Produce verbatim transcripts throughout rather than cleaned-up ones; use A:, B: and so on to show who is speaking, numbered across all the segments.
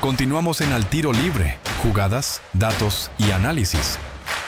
A: Continuamos en Al Tiro Libre, jugadas, datos y análisis.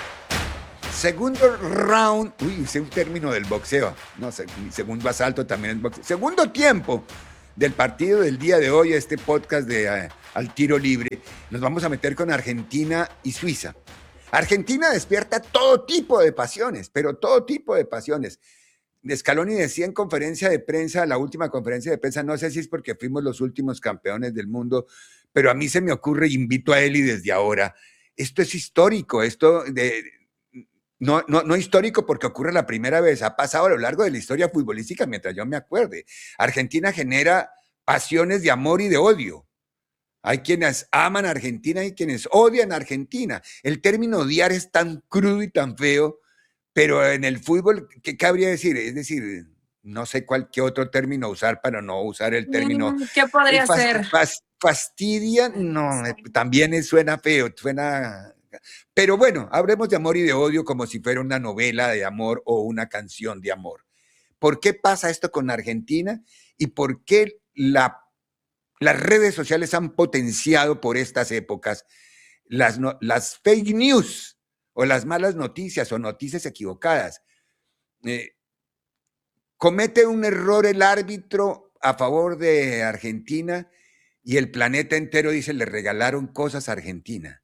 B: Segundo round, uy, ese es un término del boxeo, no sé, segundo asalto también es boxeo. Segundo tiempo del partido del día de hoy, este podcast de uh, Al Tiro Libre, nos vamos a meter con Argentina y Suiza. Argentina despierta todo tipo de pasiones, pero todo tipo de pasiones. Scaloni decía en conferencia de prensa, la última conferencia de prensa, no sé si es porque fuimos los últimos campeones del mundo, pero a mí se me ocurre, y invito a Eli desde ahora, esto es histórico, esto de... No, no, no histórico porque ocurre la primera vez, ha pasado a lo largo de la historia futbolística mientras yo me acuerde. Argentina genera pasiones de amor y de odio. Hay quienes aman a Argentina y quienes odian a Argentina. El término odiar es tan crudo y tan feo, pero en el fútbol, ¿qué cabría decir? Es decir, no sé cuál qué otro término usar para no usar el término.
C: ¿Qué podría
B: fast,
C: ser?
B: Fast, fastidia, no, también suena feo, suena... Pero bueno, hablemos de amor y de odio como si fuera una novela de amor o una canción de amor. ¿Por qué pasa esto con Argentina? ¿Y por qué la, las redes sociales han potenciado por estas épocas las, no, las fake news o las malas noticias o noticias equivocadas? Eh, comete un error el árbitro a favor de Argentina y el planeta entero dice le regalaron cosas a Argentina.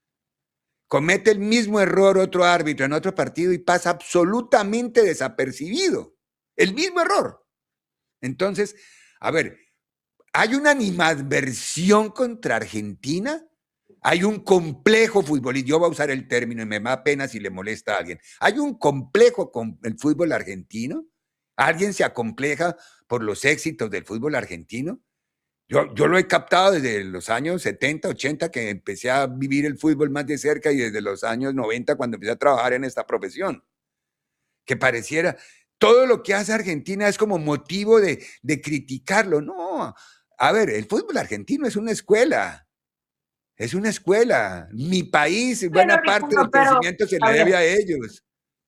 B: Comete el mismo error otro árbitro en otro partido y pasa absolutamente desapercibido. El mismo error. Entonces, a ver, ¿hay una animadversión contra Argentina? ¿Hay un complejo futbolístico? Yo voy a usar el término y me da pena si le molesta a alguien. ¿Hay un complejo con el fútbol argentino? ¿Alguien se acompleja por los éxitos del fútbol argentino? Yo, yo lo he captado desde los años setenta, ochenta, que empecé a vivir el fútbol más de cerca y desde los años noventa, cuando empecé a trabajar en esta profesión. Que pareciera, todo lo que hace Argentina es como motivo de, de criticarlo. No, a ver, el fútbol argentino es una escuela. Es una escuela. Mi país, pero, buena parte Ricardo, del crecimiento pero, se le debe ver, a ellos.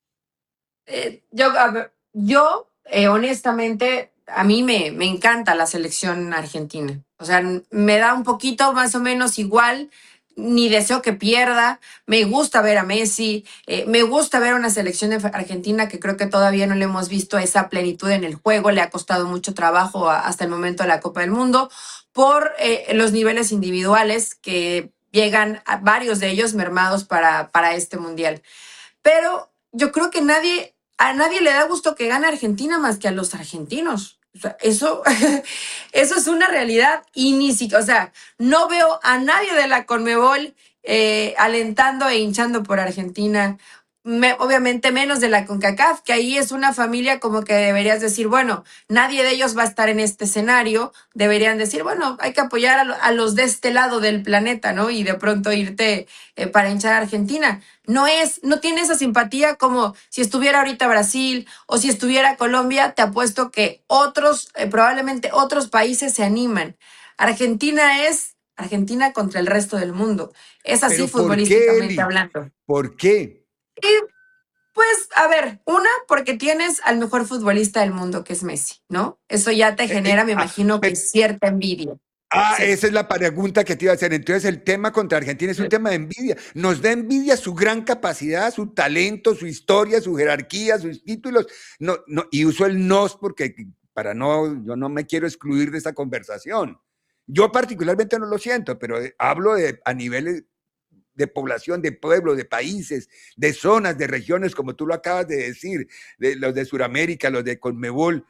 C: Eh, yo, a ver, yo eh, honestamente... A mí me, me encanta la selección argentina. O sea, me da un poquito más o menos igual, ni deseo que pierda. Me gusta ver a Messi, eh, me gusta ver una selección de Argentina que creo que todavía no le hemos visto esa plenitud en el juego. Le ha costado mucho trabajo a, hasta el momento de la Copa del Mundo por eh, los niveles individuales que llegan a varios de ellos mermados para, para este Mundial. Pero yo creo que nadie... A nadie le da gusto que gane Argentina más que a los argentinos. O sea, eso, eso es una realidad. Y ni siquiera, o sea, no veo a nadie de la Conmebol eh, alentando e hinchando por Argentina. Me, obviamente menos de la CONCACAF, que ahí es una familia como que deberías decir, bueno, nadie de ellos va a estar en este escenario. Deberían decir, bueno, hay que apoyar a, lo, a los de este lado del planeta, ¿no? Y de pronto irte eh, para hinchar a Argentina. No es, no tiene esa simpatía como si estuviera ahorita Brasil o si estuviera Colombia. Te apuesto que otros, eh, probablemente otros países se animan. Argentina es Argentina contra el resto del mundo. Es así futbolísticamente
B: qué,
C: hablando.
B: ¿Por qué?
C: Y pues, a ver, una, porque tienes al mejor futbolista del mundo, que es Messi, ¿no? Eso ya te genera, eh, eh, me imagino, ah, que cierta envidia.
B: Ah,
C: sí.
B: Esa es la pregunta que te iba a hacer. Entonces, el tema contra Argentina es un sí. tema de envidia. Nos da envidia su gran capacidad, su talento, su historia, su jerarquía, sus títulos. No, no, y uso el nos porque para no, yo no me quiero excluir de esta conversación. Yo particularmente no lo siento, pero hablo de, a niveles de población, de pueblos, de países, de zonas, de regiones, como tú lo acabas de decir, de los de Sudamérica, los de Conmebol.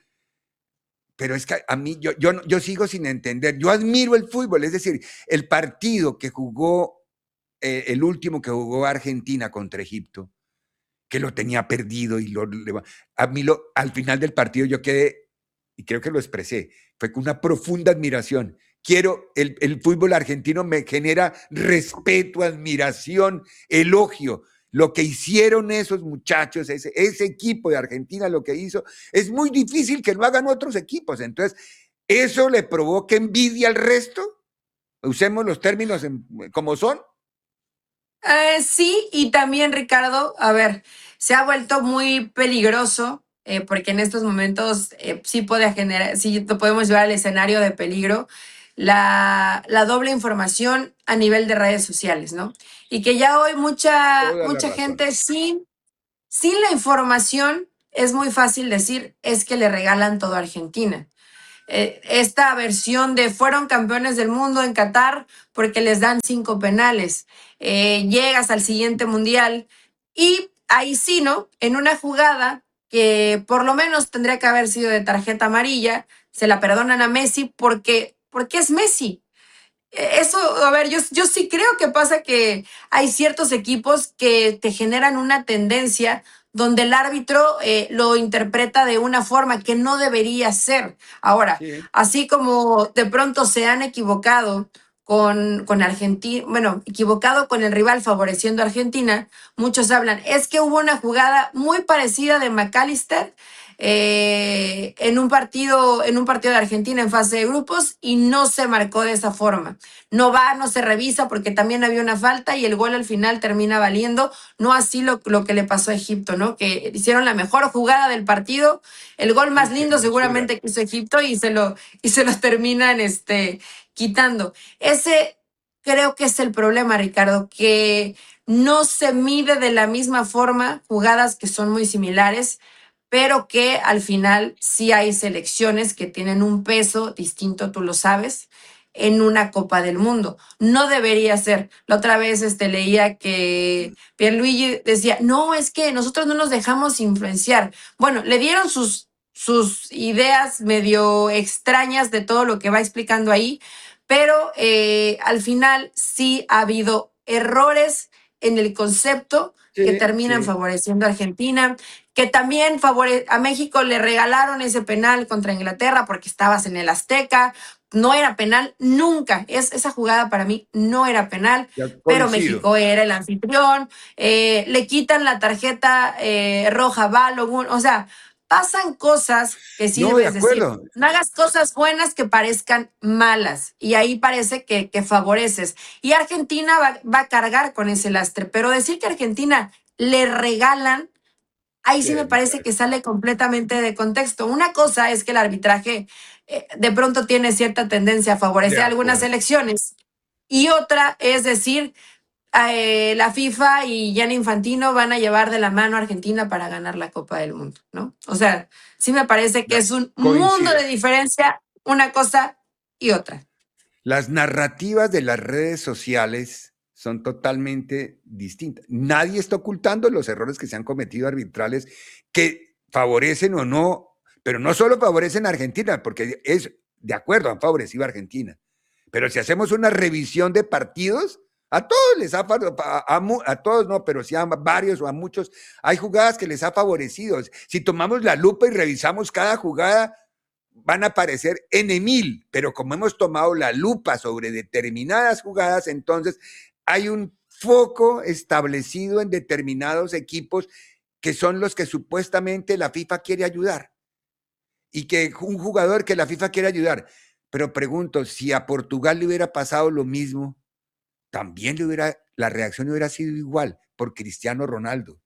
B: Pero es que a mí, yo, yo, yo sigo sin entender. Yo admiro el fútbol, es decir, el partido que jugó, eh, el último que jugó Argentina contra Egipto, que lo tenía perdido y lo, a mí lo, al final del partido yo quedé, y creo que lo expresé, fue con una profunda admiración. Quiero, el, el fútbol argentino me genera respeto, admiración, elogio. Lo que hicieron esos muchachos, ese, ese equipo de Argentina, lo que hizo, es muy difícil que lo hagan otros equipos. Entonces, ¿eso le provoca envidia al resto? Usemos los términos en, como son.
C: Eh, sí, y también, Ricardo, a ver, se ha vuelto muy peligroso, eh, porque en estos momentos eh, sí puede generar, sí lo podemos llevar al escenario de peligro, la, la doble información a nivel de redes sociales, ¿no? Y que ya hoy mucha,
B: Toda la
C: mucha
B: razón.
C: gente sin, sin la información es muy fácil decir es que le regalan todo a Argentina. Eh, esta versión de fueron campeones del mundo en Qatar porque les dan cinco penales. Eh, llegas al siguiente mundial y ahí sí, ¿no? En una jugada que por lo menos tendría que haber sido de tarjeta amarilla, se la perdonan a Messi porque, porque es Messi. Eso, a ver, yo, yo sí creo que pasa que hay ciertos equipos que te generan una tendencia donde el árbitro eh, lo interpreta de una forma que no debería ser. Ahora,
B: Sí.
C: así como de pronto se han equivocado con, con Argentina, bueno, equivocado con el rival favoreciendo a Argentina, muchos hablan, es que hubo una jugada muy parecida de McAllister eh, en un partido, en un partido de Argentina en fase de grupos y no se marcó de esa forma. No va, no se revisa porque también había una falta y el gol al final termina valiendo. No así lo, lo que le pasó a Egipto, ¿no? Que hicieron la mejor jugada del partido, el gol más
B: Sí, qué
C: lindo
B: hermosura.
C: seguramente que hizo Egipto y se lo, y se los terminan este, quitando. Ese creo que es el problema, Ricardo, que no se mide de la misma forma jugadas que son muy similares, pero que al final sí hay selecciones que tienen un peso distinto, tú lo sabes, en una Copa del Mundo. No debería ser. La otra vez este, leía que Pierluigi decía, no, es que nosotros no nos dejamos influenciar. Bueno, le dieron sus, sus ideas medio extrañas de todo lo que va explicando ahí, pero eh, al final sí ha habido errores en el concepto que
B: Sí,
C: terminan
B: sí.
C: favoreciendo a Argentina, que también favore a México le regalaron ese penal contra Inglaterra porque estabas en el Azteca. No era penal nunca. Es, esa jugada para mí no era penal,
B: Ya
C: pero
B: coincido.
C: México era el anfitrión. Eh, le quitan la tarjeta eh, roja a Balogun. O sea, pasan cosas que sí
B: No, de
C: debes decir.
B: acuerdo.
C: No hagas cosas buenas que parezcan malas. Y ahí parece que, que favoreces. Y Argentina va, va a cargar con ese lastre. Pero decir que a Argentina le regalan, ahí sí
B: Qué
C: me parece que
B: arbitraje.
C: sale completamente de contexto. Una cosa es que el arbitraje eh, de pronto tiene cierta tendencia a
B: De
C: favorecer a algunas
B: acuerdo.
C: elecciones. Y otra es decir, eh, la FIFA y Gianni Infantino van a llevar de la mano a Argentina para ganar la Copa del Mundo, ¿no? O sea, sí me parece que
B: Ya,
C: es un mundo
B: coincido.
C: de diferencia una cosa y otra.
B: Las narrativas de las redes sociales son totalmente distintas. Nadie está ocultando los errores que se han cometido arbitrales que favorecen o no, pero no solo favorecen a Argentina, porque es de acuerdo, han favorecido a Argentina. Pero si hacemos una revisión de partidos, a todos les ha favorecido, a, a, a, todos no, pero sí a varios o a muchos, hay jugadas que les ha favorecido. Si tomamos la lupa y revisamos cada jugada, van a aparecer N mil, pero como hemos tomado la lupa sobre determinadas jugadas, entonces hay un foco establecido en determinados equipos que son los que supuestamente la FIFA quiere ayudar y que un jugador que la FIFA quiere ayudar. Pero pregunto, si a Portugal le hubiera pasado lo mismo, también le hubiera, la reacción hubiera sido igual por Cristiano Ronaldo.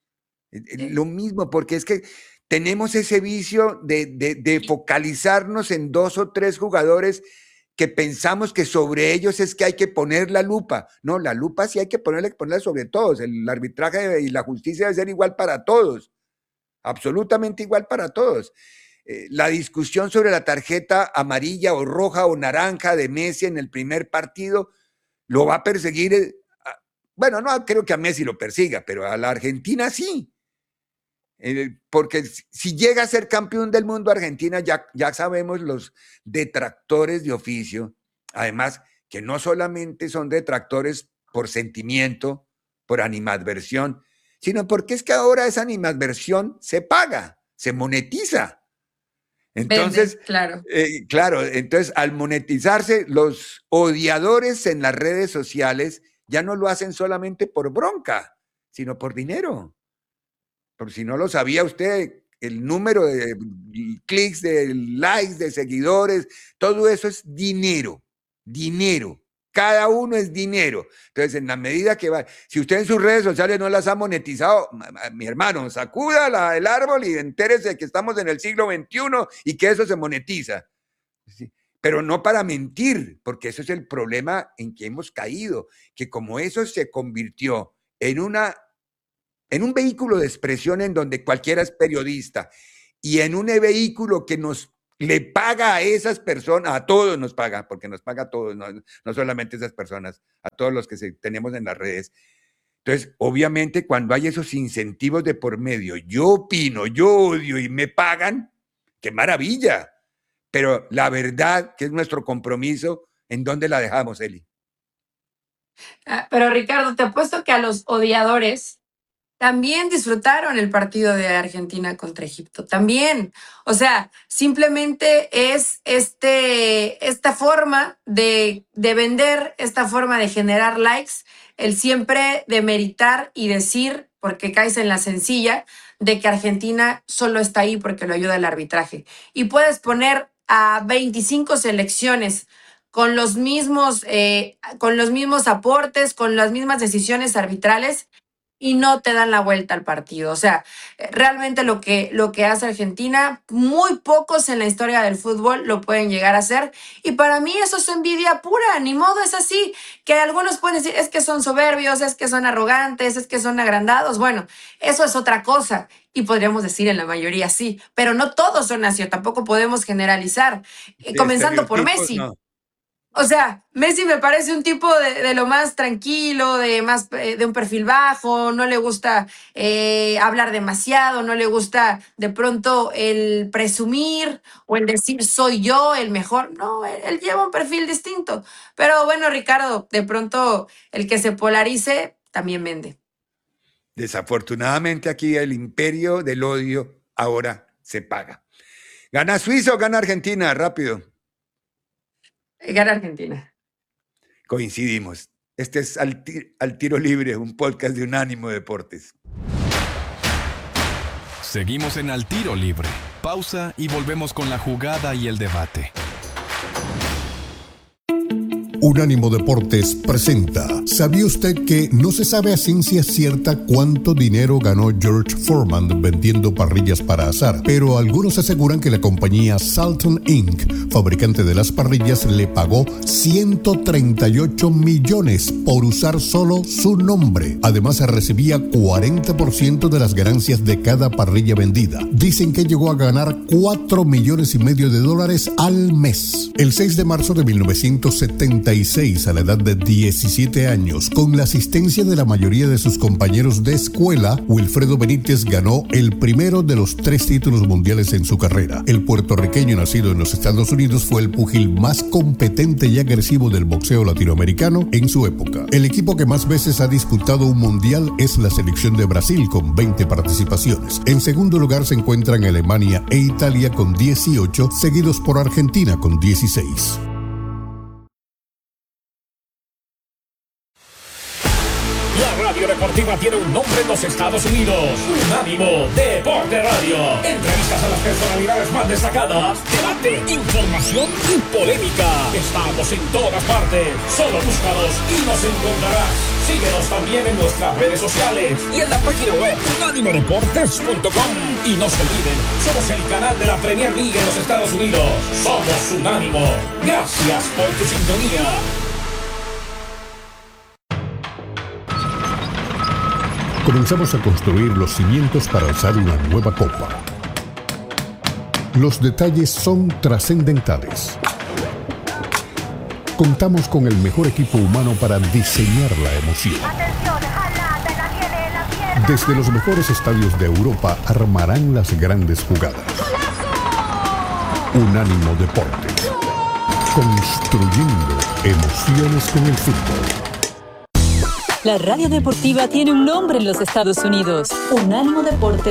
C: Sí.
B: Lo mismo, porque es que tenemos ese vicio de, de, de focalizarnos en dos o tres jugadores que pensamos que sobre ellos es que hay que poner la lupa. No, la lupa sí hay que ponerla, ponerla sobre todos. El arbitraje y la justicia debe ser igual para todos, absolutamente igual para todos. Eh, la discusión sobre la tarjeta amarilla o roja o naranja de Messi en el primer partido lo va a perseguir. Eh, a, bueno, no creo que a Messi lo persiga, pero a la Argentina sí. Eh, porque si llega a ser campeón del mundo Argentina, ya, ya sabemos los detractores de oficio, además que no solamente son detractores por sentimiento, por animadversión, sino porque es que ahora esa animadversión se paga, se monetiza. Entonces,
C: Vende, claro.
B: eh, claro, entonces al monetizarse, los odiadores en las redes sociales ya no lo hacen solamente por bronca, sino por dinero. Por si no lo sabía usted, el número de clics, de likes, de seguidores, todo eso es dinero, dinero. Cada uno es dinero. Entonces, en la medida que va, si usted en sus redes sociales no las ha monetizado, mi hermano, sacuda la, el árbol y entérese que estamos en el siglo veintiuno y que eso se monetiza. ¿Sí? pero no para mentir, porque eso es el problema en que hemos caído, que como eso se convirtió en, una, en un vehículo de expresión en donde cualquiera es periodista y en un vehículo que nos le paga a esas personas, a todos nos paga, porque nos paga a todos, no, no solamente a esas personas, a todos los que se, tenemos en las redes. Entonces, obviamente, cuando hay esos incentivos de por medio, yo opino, yo odio y me pagan, ¡qué maravilla! Pero la verdad, que es nuestro compromiso, ¿en dónde la dejamos, Eli?
C: Ah, pero Ricardo, te apuesto que a los odiadores también disfrutaron el partido de Argentina contra Egipto, también. O sea, simplemente es este, esta forma de, de vender, esta forma de generar likes, el siempre demeritar y decir, porque caes en la sencilla, de que Argentina solo está ahí porque lo ayuda el arbitraje. Y puedes poner a veinticinco selecciones con los mismos, eh, con los mismos aportes, con las mismas decisiones arbitrales, y no te dan la vuelta al partido. O sea, realmente lo que, lo que hace Argentina, muy pocos en la historia del fútbol lo pueden llegar a hacer. Y para mí eso es envidia pura, ni modo, es así. Que algunos pueden decir, es que son soberbios, es que son arrogantes, es que son agrandados. Bueno, eso es otra cosa. Y podríamos decir en la mayoría sí, pero no todos son así, tampoco podemos generalizar. Eh, comenzando por Messi. No. O sea, Messi me parece un tipo de, de lo más tranquilo, de, más, de un perfil bajo, no le gusta eh, hablar demasiado, no le gusta de pronto el presumir o el decir soy yo el mejor. No, él, él lleva un perfil distinto. Pero bueno, Ricardo, de pronto el que se polarice también vende.
B: Desafortunadamente aquí el imperio del odio ahora se paga. ¿Gana Suiza o gana Argentina? Rápido.
C: Gana Argentina.
B: Coincidimos. Este es Al, Al Tiro Libre, un podcast de Unánimo Deportes.
A: Seguimos en Al Tiro Libre. Pausa y volvemos con la jugada y el debate.
D: Unánimo Deportes presenta. ¿Sabía usted que no se sabe a ciencia cierta cuánto dinero ganó George Foreman vendiendo parrillas para asar? Pero algunos aseguran que la compañía Salton incorporated, fabricante de las parrillas, le pagó ciento treinta y ocho millones por usar solo su nombre. Además, recibía cuarenta por ciento de las ganancias de cada parrilla vendida. Dicen que llegó a ganar cuatro millones y medio de dólares al mes. El seis de marzo de mil novecientos setenta y seis, a la edad de diecisiete años, con la asistencia de la mayoría de sus compañeros de escuela, Wilfredo Benítez ganó el primero de los tres títulos mundiales en su carrera. El puertorriqueño nacido en los Estados Unidos fue el púgil más competente y agresivo del boxeo latinoamericano en su época. El equipo que más veces ha disputado un mundial es la selección de Brasil, con veinte participaciones. En segundo lugar se encuentran Alemania e Italia con dieciocho, seguidos por Argentina con dieciséis.
E: La radio deportiva tiene un nombre en los Estados Unidos. Unánimo Deporte Radio. Entrevistas a las personalidades más destacadas. Debate, información y polémica. Estamos en todas partes. Solo búscanos y nos encontrarás. Síguenos también en nuestras redes sociales y en la página web unánimo deportes punto com. Y no se olviden, somos el canal de la Premier League en los Estados Unidos. Somos Unánimo. Gracias por tu sintonía.
D: Comenzamos a construir los cimientos para alzar una nueva copa. Los detalles son trascendentales. Contamos con el mejor equipo humano para diseñar la emoción. Desde los mejores estadios de Europa armarán las grandes jugadas. Unánimo Deportes. Construyendo emociones con el fútbol.
F: La radio deportiva tiene un nombre en los Estados Unidos. Unánimo Deportes.